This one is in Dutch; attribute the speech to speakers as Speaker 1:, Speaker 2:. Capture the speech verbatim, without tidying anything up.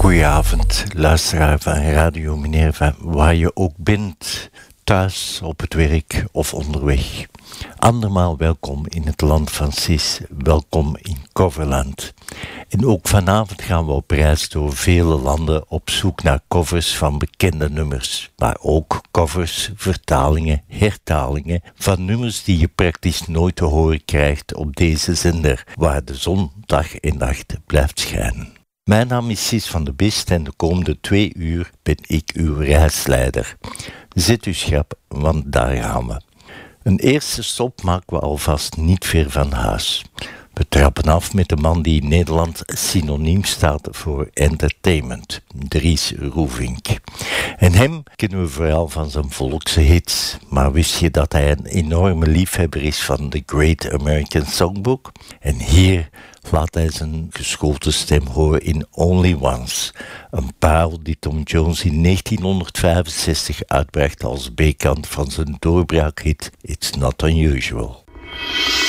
Speaker 1: Goedenavond, luisteraar van Radio Minerva, waar je ook bent, thuis, op het werk of onderweg. Andermaal welkom in het land van Sis, welkom in Coverland. En ook vanavond gaan we op reis door vele landen op zoek naar covers van bekende nummers. Maar ook covers, vertalingen, hertalingen van nummers die je praktisch nooit te horen krijgt op deze zender, waar de zon dag en nacht blijft schijnen. Mijn naam is Sis van de Bist en de komende twee uur ben ik uw reisleider. Zet uw schrap, want daar gaan we. Een eerste stop maken we alvast niet ver van huis. We trappen af met de man die in Nederland synoniem staat voor entertainment, Dries Roelvink. En hem kennen we vooral van zijn volkse hits. Maar wist je dat hij een enorme liefhebber is van The Great American Songbook? En hier laat hij zijn geschoten stem horen in Only Once. Een parel die Tom Jones in negentienhonderdvijfenzestig uitbracht als B-kant van zijn doorbraakhit It's Not Unusual.